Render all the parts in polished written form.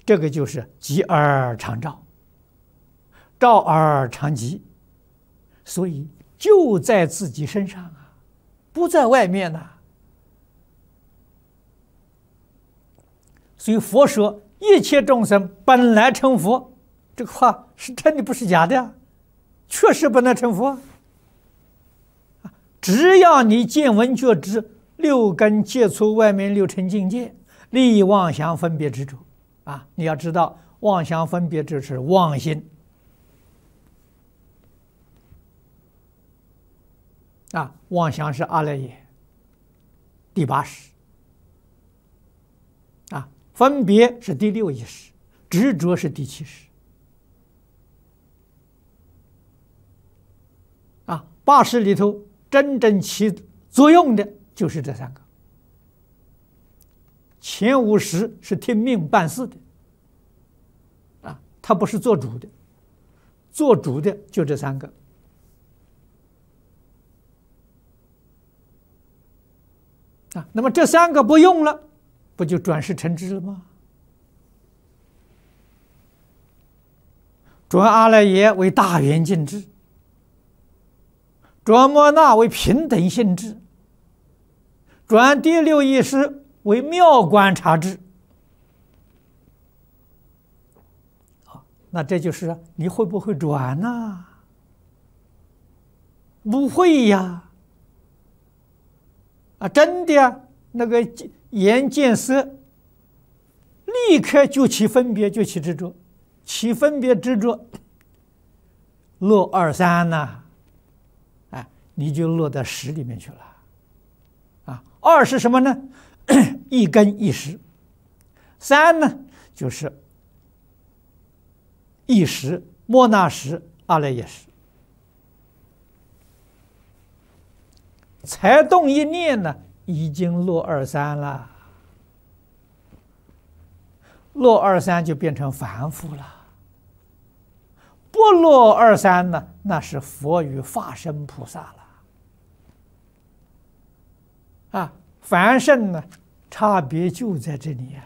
这个就是极而常照，照而常极，所以就在自己身上啊，不在外面呐。所以佛说一切众生本来成佛，这个话是真的，不是假的呀，确实本来成佛。只要你见闻觉知六根接触外面六尘境界，离妄想分别执着啊！你要知道，妄想分别执着是妄心啊，妄想是阿赖耶第八识啊，分别是第六意识，执着是第七识啊。八识里头真正起作用的就是这三个。前五识是听命办事的啊，它不是做主的，做主的就这三个啊。那么这三个不用了，不就转世成智了吗？转阿赖耶为大圆镜智，转摩那为平等性智，转第六意识为妙观察智。那这就是你会不会转呢？不会呀！啊，真的呀，那个眼见色，立刻就起分别，就起执着，起分别执着，落二三呐，哎，你就落到识里面去了。啊，二是什么呢？一根一识。三呢，就是一识、摩那识、阿赖耶识。才动一念呢，已经落二三了。落二三就变成凡夫了。不落二三呢，那是佛与法身菩萨了。啊，凡圣呢，差别就在这里呀。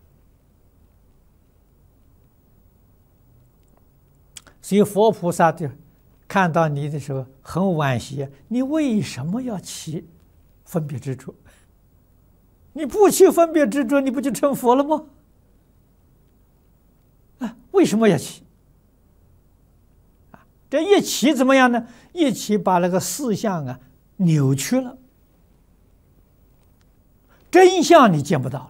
所以佛菩萨就看到你的时候很惋惜，你为什么要起分别执着？你不起分别执着，你不就成佛了吗？啊，为什么要起？这一起怎么样呢？一起把那个四相啊扭曲了，真相你见不到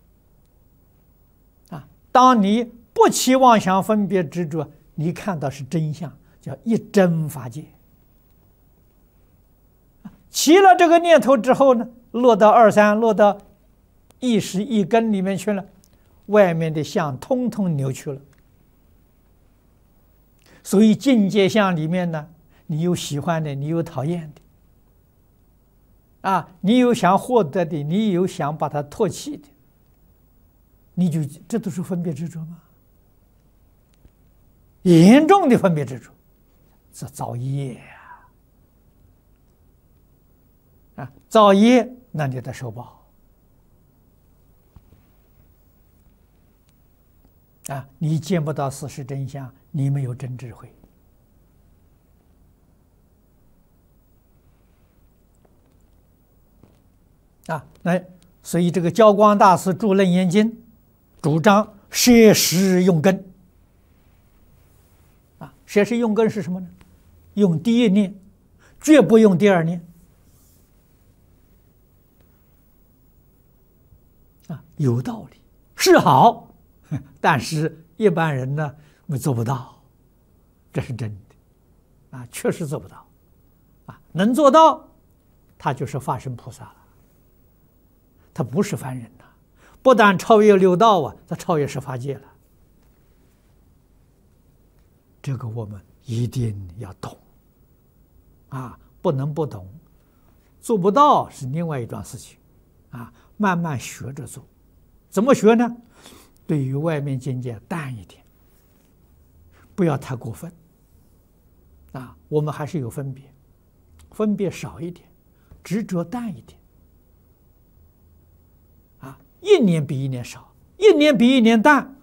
了。啊，当你不起妄想分别执着，你看到是真相，叫一真法界。起了这个念头之后呢，落到二三，落到一识一根里面去了，外面的相通通扭曲了。所以境界相里面呢，你有喜欢的，你有讨厌的，啊，你有想获得的，你有想把它唾弃的，你就这都是分别执着吗？严重的分别执着，是造业啊！造业，那你得受报啊！你见不到事实真相，你没有真智慧啊！那所以这个教光大师著《楞严经》，主张摄识用根。啊，摄识用根是什么呢？用第一念，绝不用第二念。啊，有道理，是好，但是一般人呢，做不到，这是真的，啊，确实做不到，啊，能做到，他就是法身菩萨了，他不是凡人呐，不但超越六道啊，他超越十法界了。这个我们一定要懂，啊，不能不懂，做不到是另外一桩事情，啊，慢慢学着做。怎么学呢？对于外面境界淡一点，不要太过分，啊，我们还是有分别，分别少一点，执着淡一点，啊，一年比一年少，一年比一年淡，